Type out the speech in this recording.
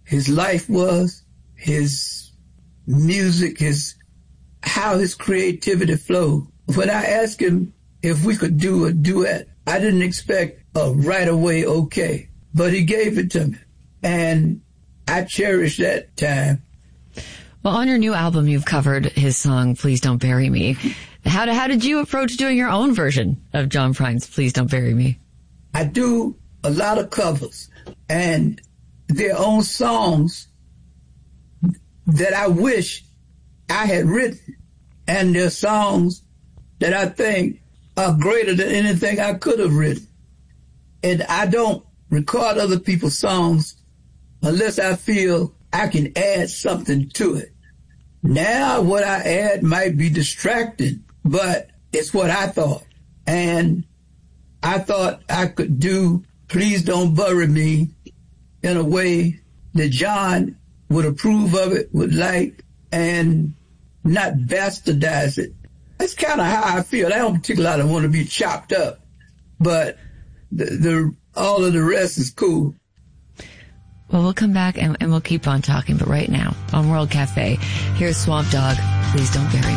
his life was, his music, how his creativity flowed. When I asked him if we could do a duet, I didn't expect a right away okay, but he gave it to me, and I cherish that time. Well, on your new album, you've covered his song, Please Don't Bury Me. How did you approach doing your own version of John Prine's Please Don't Bury Me? I do a lot of covers, and their own songs that I wish I had written, and they're songs that I think are greater than anything I could have written. And I don't record other people's songs unless I feel I can add something to it. Now what I add might be distracting, but it's what I thought. And I thought I could do Please Don't Bury Me in a way that John would approve of it, would like, and not bastardize it. That's kind of how I feel. I don't particularly want to be chopped up, but all of the rest is cool. Well, we'll come back and we'll keep on talking, but right now on World Cafe, here's Swamp Dogg, Please Don't Bury Me.